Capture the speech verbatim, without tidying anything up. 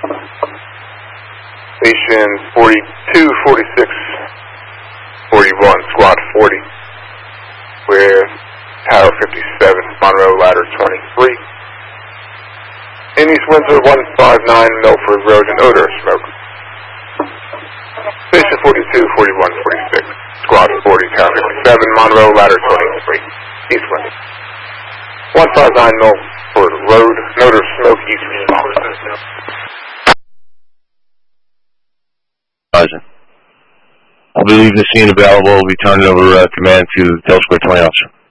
Station forty-two, forty-six, forty-one, squad forty, with Tower fifty-seven, Monroe, ladder twenty-three. In East Windsor, one five nine, Milford Road, and odor of smoke. Station forty-two, forty-one, forty-six, squad forty, Tower fifty-seven, Monroe, ladder twenty-three, East Windsor. one five nine, Milford Road, and odor of smoke, East Windsor. I'll be leaving the scene available. We'll be turning over uh, command to Delta Square twenty officer.